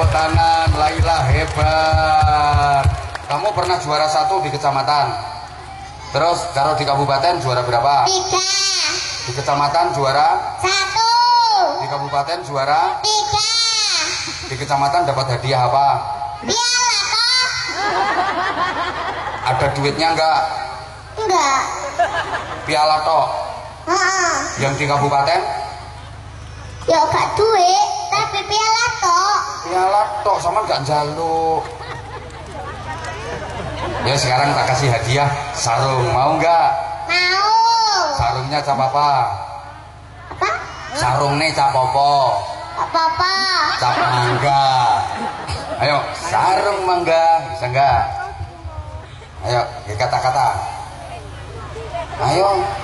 tangan. Laila hebat. Kamu pernah juara 1 di kecamatan. Terus kalau di kabupaten juara berapa? 3. Di kecamatan juara 1. Di kabupaten juara 3. Di kecamatan dapat hadiah apa? Piala toh? Ada duitnya enggak? Enggak. Piala tok. Heeh. Yang di kabupaten? Ya gak duit, tapi piala toh. Piala tok sama enggak jaluk. Ya sekarang tak kasih hadiah sarung, mau enggak? Mau. Sarungnya cap apa? Apa? Sarungnya cap apa? Apa-apa. Cap mangga. Ayo, sarung mangga, bisa enggak? Ayo, kata-kata. Ayo.